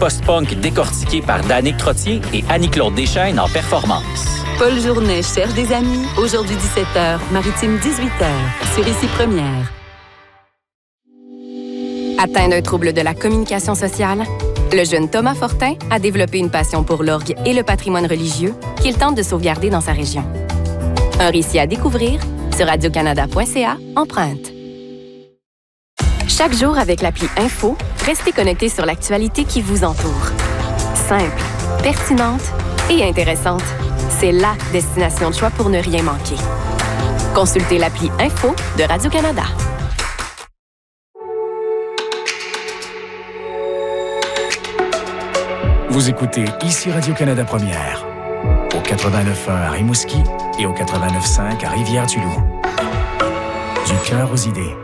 post-punk décortiqué par Danick Trottier et Annie-Claude Deschaines en performance. Paul Journet cherche des amis. Aujourd'hui 17h, Maritime 18h, sur Ici Première. Atteint d'un trouble de la communication sociale, le jeune Thomas Fortin a développé une passion pour l'orgue et le patrimoine religieux qu'il tente de sauvegarder dans sa région. Un récit à découvrir sur radiocanada.ca empreinte. Chaque jour avec l'appli Info, restez connectés sur l'actualité qui vous entoure. Simple, pertinente et intéressante, c'est la destination de choix pour ne rien manquer. Consultez l'appli Info de Radio-Canada. Vous écoutez Ici Radio-Canada Première, au 89.1 à Rimouski et au 89.5 à Rivière-du-Loup. Du cœur aux idées.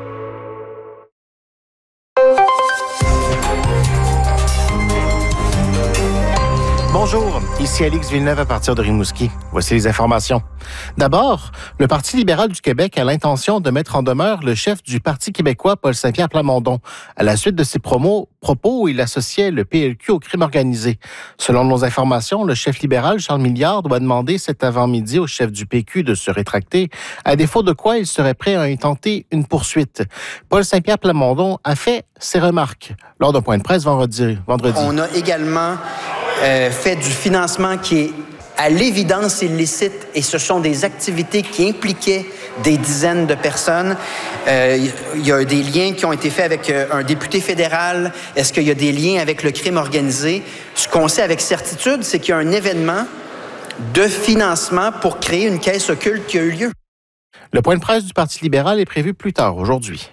Bonjour, ici Alix Villeneuve à partir de Rimouski. Voici les informations. D'abord, le Parti libéral du Québec a l'intention de mettre en demeure le chef du Parti québécois, Paul Saint-Pierre Plamondon. À la suite de ses propos, il associait le PLQ au crime organisé. Selon nos informations, le chef libéral, Charles Milliard, doit demander cet avant-midi au chef du PQ de se rétracter, à défaut de quoi il serait prêt à y tenter une poursuite. Paul Saint-Pierre Plamondon a fait ses remarques lors d'un point de presse vendredi. On a également fait du financement qui est à l'évidence illicite et ce sont des activités qui impliquaient des dizaines de personnes. Il y a des liens qui ont été faits avec un député fédéral. Est-ce qu'il y a des liens avec le crime organisé? Ce qu'on sait avec certitude, c'est qu'il y a un événement de financement pour créer une caisse occulte qui a eu lieu. Le point de presse du Parti libéral est prévu plus tard aujourd'hui.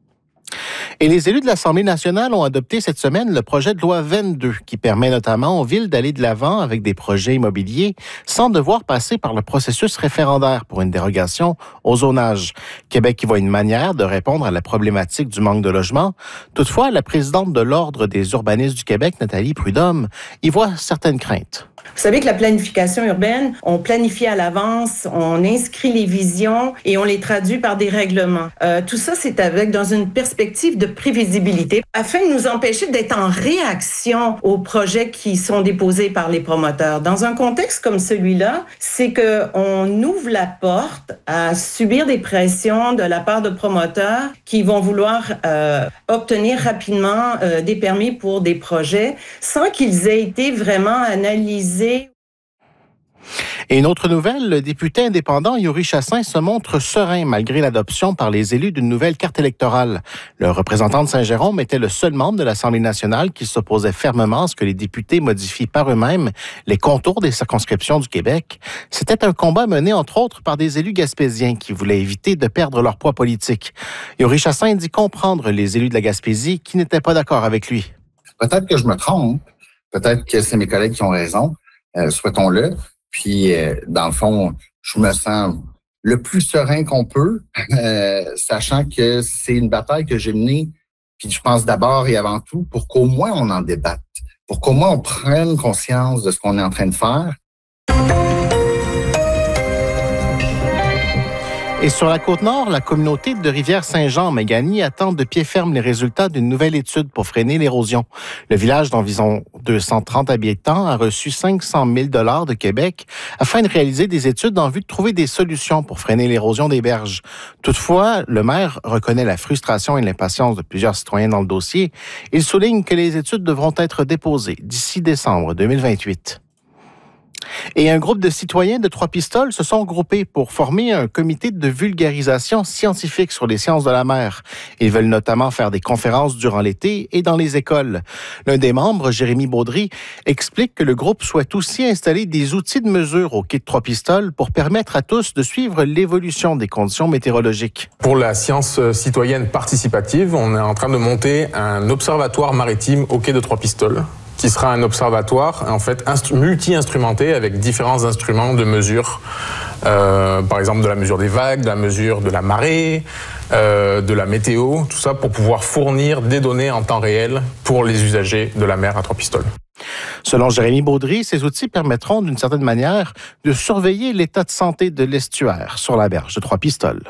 Et les élus de l'Assemblée nationale ont adopté cette semaine le projet de loi 22 qui permet notamment aux villes d'aller de l'avant avec des projets immobiliers sans devoir passer par le processus référendaire pour une dérogation au zonage. Québec y voit une manière de répondre à la problématique du manque de logement. Toutefois, la présidente de l'Ordre des urbanistes du Québec, Nathalie Prudhomme, y voit certaines craintes. Vous savez que la planification urbaine, on planifie à l'avance, on inscrit les visions et on les traduit par des règlements. Tout ça, c'est dans une perspective de prévisibilité afin de nous empêcher d'être en réaction aux projets qui sont déposés par les promoteurs. Dans un contexte comme celui-là, c'est qu'on ouvre la porte à subir des pressions de la part de promoteurs qui vont vouloir obtenir rapidement des permis pour des projets sans qu'ils aient été vraiment analysés. Et une autre nouvelle, le député indépendant Yuri Chassin se montre serein malgré l'adoption par les élus d'une nouvelle carte électorale. Le représentant de Saint-Jérôme était le seul membre de l'Assemblée nationale qui s'opposait fermement à ce que les députés modifient par eux-mêmes les contours des circonscriptions du Québec. C'était un combat mené entre autres par des élus gaspésiens qui voulaient éviter de perdre leur poids politique. Yuri Chassin dit comprendre les élus de la Gaspésie qui n'étaient pas d'accord avec lui. Peut-être que je me trompe, peut-être que c'est mes collègues qui ont raison, souhaitons-le. Puis, dans le fond, je me sens le plus serein qu'on peut, sachant que c'est une bataille que j'ai menée, puis je pense d'abord et avant tout pour qu'au moins on en débatte, pour qu'au moins on prenne conscience de ce qu'on est en train de faire. Et sur la Côte-Nord, la communauté de Rivière-Saint-Jean-Méganie attend de pied ferme les résultats d'une nouvelle étude pour freiner l'érosion. Le village d'environ 230 habitants a reçu 500 000 $ de Québec afin de réaliser des études en vue de trouver des solutions pour freiner l'érosion des berges. Toutefois, le maire reconnaît la frustration et l'impatience de plusieurs citoyens dans le dossier. Il souligne que les études devront être déposées d'ici décembre 2028. Et un groupe de citoyens de Trois-Pistoles se sont groupés pour former un comité de vulgarisation scientifique sur les sciences de la mer. Ils veulent notamment faire des conférences durant l'été et dans les écoles. L'un des membres, Jérémy Baudry, explique que le groupe souhaite aussi installer des outils de mesure au quai de Trois-Pistoles pour permettre à tous de suivre l'évolution des conditions météorologiques. Pour la science citoyenne participative, on est en train de monter un observatoire maritime au quai de Trois-Pistoles, qui sera un observatoire en fait multi-instrumenté avec différents instruments de mesure, par exemple de la mesure des vagues, de la mesure de la marée, de la météo, tout ça pour pouvoir fournir des données en temps réel pour les usagers de la mer à Trois-Pistoles. Selon Jérémy Baudry, ces outils permettront d'une certaine manière de surveiller l'état de santé de l'estuaire sur la berge de Trois-Pistoles.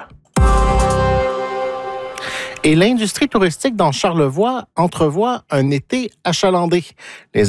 Et l'industrie touristique dans Charlevoix entrevoit un été achalandé. Les